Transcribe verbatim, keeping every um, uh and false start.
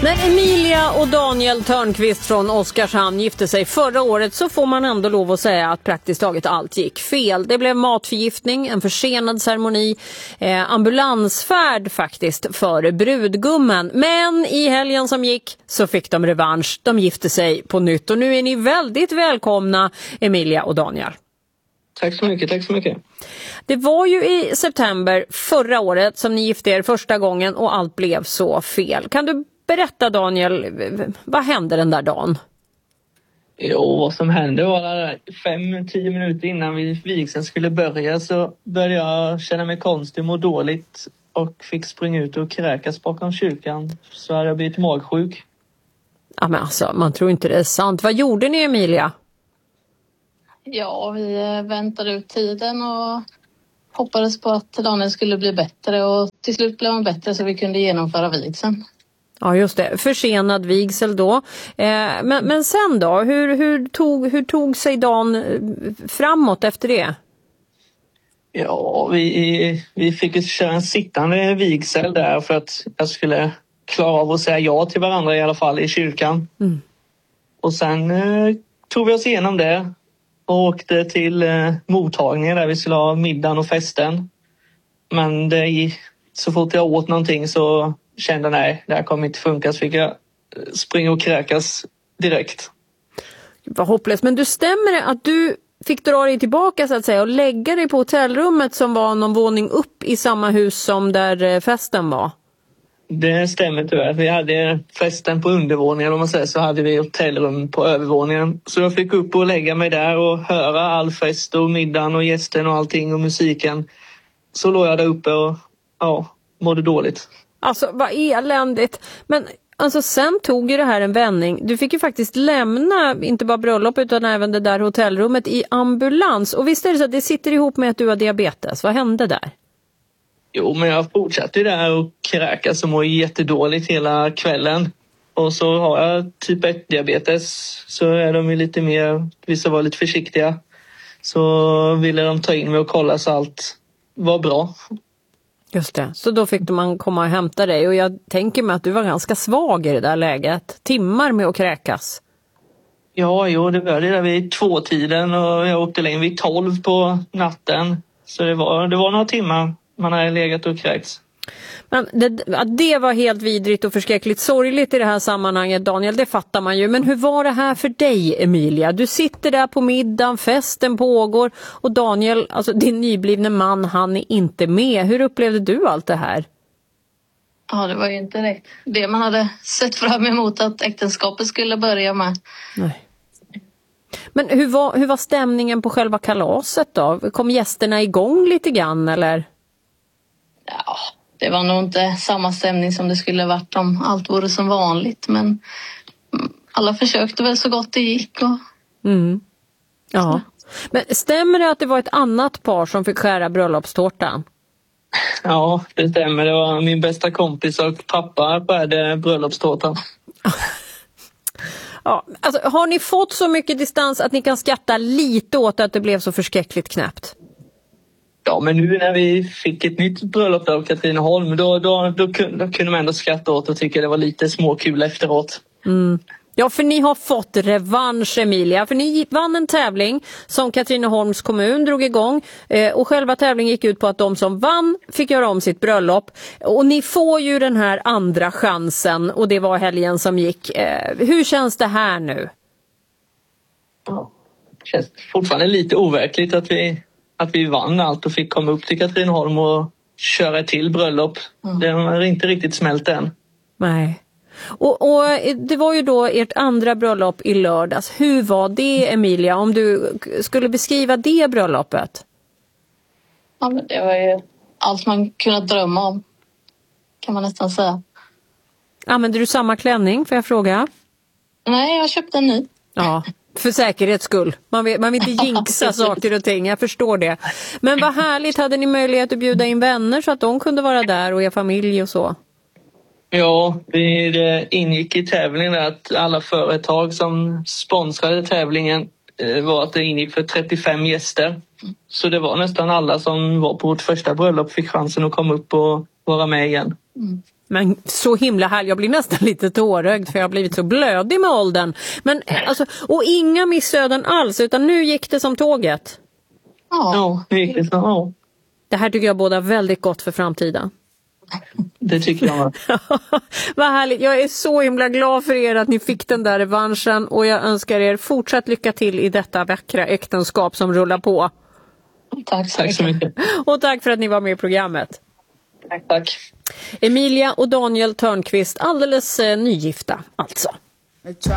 När Emilia och Daniel Törnqvist från Oskarshamn gifte sig förra året så får man ändå lov att säga att praktiskt taget allt gick fel. Det blev matförgiftning, en försenad ceremoni, eh, ambulansfärd faktiskt för brudgummen. Men i helgen som gick så fick de revansch. De gifte sig på nytt och nu är ni väldigt välkomna, Emilia och Daniel. Tack så mycket, tack så mycket. Det var ju i september förra året som ni gifte er första gången och allt blev så fel. Kan du berätta, Daniel, vad hände den där dagen? Jo, vad som hände var att fem, tio minuter innan vi vigseln skulle börja så började jag känna mig konstig, må dåligt och fick springa ut och kräkas bakom kyrkan. Så hade jag blivit magsjuk. Ja, men alltså, man tror inte det är sant. Vad gjorde ni, Emilia? Ja, vi väntade ut tiden och hoppades på att Daniel skulle bli bättre och till slut blev han bättre så vi kunde genomföra vigseln. Ja, just det. Försenad vigsel då. Eh, men, men sen då? Hur, hur, tog, hur tog sig dagen framåt efter det? Ja, vi, vi fick ju köra en sittande vigsel där för att jag skulle klara av att säga ja till varandra i alla fall i kyrkan. Mm. Och sen eh, tog vi oss igenom det och åkte till eh, mottagningen där vi skulle ha middagen och festen. Men det, så fort jag åt någonting så kände nej, det här kommer inte funka, så fick jag springa och kräkas direkt. Vad hopplöst. Men du, stämmer det att du fick dra dig tillbaka så att säga och lägga dig på hotellrummet som var någon våning upp i samma hus som där festen var? Det stämmer tyvärr. Vi hade festen på undervåningen, om man säger, så hade vi hotellrum på övervåningen. Så jag fick upp och lägga mig där och höra all fest och middagen och gästen och allting och musiken. Så låg jag där uppe och ja, mådde dåligt. Alltså, vad eländigt. Men alltså, sen tog ju det här en vändning. Du fick ju faktiskt lämna inte bara bröllop utan även det där hotellrummet i ambulans. Och visst är det så att det sitter ihop med att du har diabetes. Vad hände där? Jo, men jag fortsatte där och kräkas och mår jättedåligt hela kvällen. Och så har jag typ ett diabetes, så är de ju lite mer, vissa var lite försiktiga. Så ville de ta in mig och kolla så allt var bra. Just det, så då fick man komma och hämta dig. Och jag tänker mig att du var ganska svag i det där läget. Timmar med att kräkas. Ja, jo, det började där vid tvåtiden och jag åkte in vid tolv på natten. Så det var, det var några timmar man hade legat och kräkts. Men det, det var helt vidrigt och förskräckligt sorgligt i det här sammanhanget, Daniel, det fattar man ju. Men hur var det här för dig, Emilia? Du sitter där på middagen, festen pågår och Daniel, alltså din nyblivne man, han är inte med. Hur upplevde du allt det här? Ja, det var ju inte direkt det man hade sett fram emot att äktenskapet skulle börja med. Nej. Men hur var, hur var stämningen på själva kalaset då? Kom gästerna igång lite grann eller? Ja, det var nog inte samma stämning som det skulle varit om allt vore som vanligt. Men alla försökte väl så gott det gick. Och... Mm. Ja. Men stämmer det att det var ett annat par som fick skära bröllopstårtan? Ja, det stämmer. Det var min bästa kompis och pappa skärde bröllopstårtan. Ja, alltså, har ni fått så mycket distans att ni kan skratta lite åt att det blev så förskräckligt knäppt? Ja, men nu när vi fick ett nytt bröllop av Katrineholm, då, då, då, kunde, då kunde man ändå skratta åt och tycka det var lite småkul efteråt. Mm. Ja, för ni har fått revansch, Emilia. För ni vann en tävling som Katrineholms kommun drog igång. Eh, och själva tävlingen gick ut på att de som vann fick göra om sitt bröllop. Och ni får ju den här andra chansen. Och det var helgen som gick. Eh, hur känns det här nu? Ja, det känns fortfarande lite overkligt att vi... att vi vann allt och fick komma upp till Katrineholm och köra ett till bröllop. Mm. Det har inte riktigt smält än. Nej. Och, och det var ju då ert andra bröllop i lördags. Hur var det, Emilia, om du skulle beskriva det bröllopet? Ja, men det var ju allt man kunnat drömma om, kan man nästan säga. Använde du samma klänning, får jag fråga? Nej, jag köpte en ny. Ja. För säkerhets skull. Man vill, man vill inte jinxa saker och ting, jag förstår det. Men vad härligt, hade ni möjlighet att bjuda in vänner så att de kunde vara där och er familj och så? Ja, det ingick i tävlingen att alla företag som sponsrade tävlingen var att det ingick för trettiofem gäster. Så det var nästan alla som var på vårt första bröllop fick chansen att komma upp och vara med igen. Mm. Men så himla härligt, jag blir nästan lite tårögd för jag har blivit så blödig med åldern. Men alltså, och inga missöden alls, utan nu gick det som tåget. Ja, ja det gick det så. Ja. Det här tycker jag båda väldigt gott för framtiden. Det tycker jag. Vad härligt, jag är så himla glad för er att ni fick den där revanschen och jag önskar er fortsatt lycka till i detta vackra äktenskap som rullar på. Tack så, tack så mycket. Och tack för att ni var med i programmet. Tack, tack. Emilia och Daniel Törnqvist, alldeles eh, nygifta alltså.